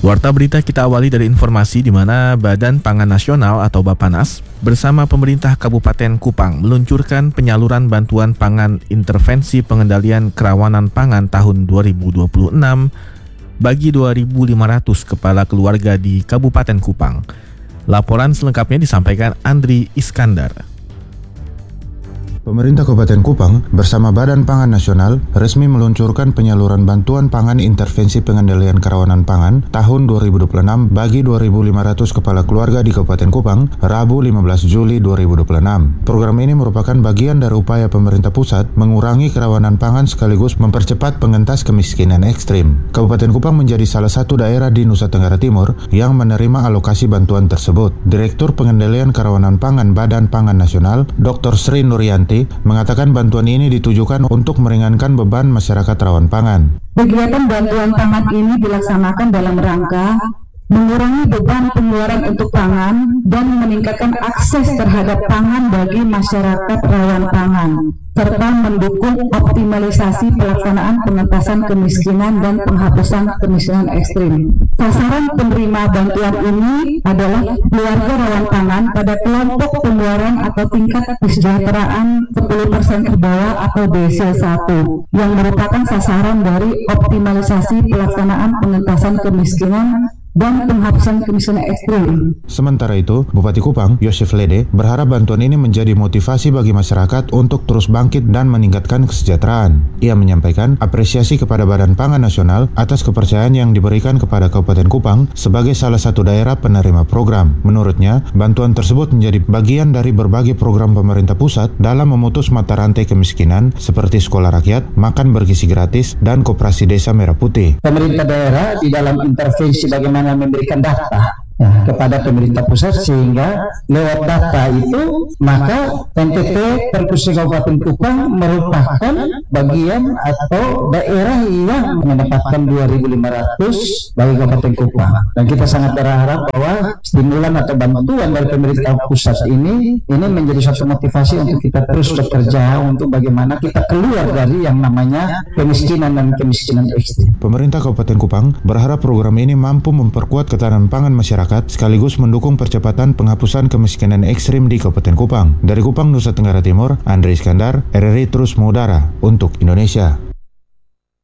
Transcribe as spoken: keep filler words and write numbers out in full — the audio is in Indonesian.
Warta berita kita awali dari informasi di mana Badan Pangan Nasional atau Bappenas bersama pemerintah Kabupaten Kupang meluncurkan penyaluran bantuan pangan intervensi pengendalian kerawanan pangan tahun dua ribu dua puluh enam bagi dua ribu lima ratus kepala keluarga di Kabupaten Kupang. Laporan selengkapnya disampaikan Andri Iskandar. Pemerintah Kabupaten Kupang bersama Badan Pangan Nasional resmi meluncurkan penyaluran bantuan pangan intervensi pengendalian kerawanan pangan tahun dua ribu dua puluh enam bagi dua ribu lima ratus kepala keluarga di Kabupaten Kupang, Rabu lima belas Juli dua ribu dua puluh enam. Program ini merupakan bagian dari upaya pemerintah pusat mengurangi kerawanan pangan sekaligus mempercepat pengentas kemiskinan ekstrim. Kabupaten Kupang menjadi salah satu daerah di Nusa Tenggara Timur yang menerima alokasi bantuan tersebut. Direktur Pengendalian Kerawanan Pangan Badan Pangan Nasional, Doktor Sri Nuryanti, mengatakan bantuan ini ditujukan untuk meringankan beban masyarakat rawan pangan. Kegiatan bantuan pangan ini dilaksanakan dalam rangka mengurangi beban pengeluaran untuk pangan dan meningkatkan akses terhadap pangan bagi masyarakat rawan pangan, serta mendukung optimalisasi pelaksanaan pengentasan kemiskinan dan penghapusan kemiskinan ekstrim. Sasaran penerima bantuan ini adalah keluarga rawan pangan pada kelompok pengeluaran atau tingkat kesejahteraan sepuluh persen ke bawah atau D C satu, yang merupakan sasaran dari optimalisasi pelaksanaan pengentasan kemiskinan dan penghapusan kemiskinan ekstrim. Sementara itu, Bupati Kupang, Yosef Lede, berharap bantuan ini menjadi motivasi bagi masyarakat untuk terus bangkit dan meningkatkan kesejahteraan. Ia menyampaikan apresiasi kepada Badan Pangan Nasional atas kepercayaan yang diberikan kepada Kabupaten Kupang sebagai salah satu daerah penerima program. Menurutnya, bantuan tersebut menjadi bagian dari berbagai program pemerintah pusat dalam memutus mata rantai kemiskinan seperti sekolah rakyat, makan bergizi gratis, dan koperasi desa Merah Putih. Pemerintah daerah di dalam intervensi bagaimana memberikan data ya, kepada pemerintah pusat, sehingga lewat data itu maka N T T Perkusi Kabupaten Kupang merupakan bagian atau daerah yang mendapatkan dua ribu lima ratus bagi Kabupaten Kupang, dan kita sangat berharap bahwa stimulan atau bantuan dari pemerintah pusat ini ini menjadi satu motivasi untuk kita terus bekerja untuk bagaimana kita keluar dari yang namanya kemiskinan dan kemiskinan ekstrim. Pemerintah Kabupaten Kupang berharap program ini mampu memperkuat ketahanan pangan masyarakat sekaligus mendukung percepatan penghapusan kemiskinan ekstrim di Kabupaten Kupang. Dari Kupang, Nusa Tenggara Timur, Andri Iskandar, R R I Terus Mengudara untuk Indonesia.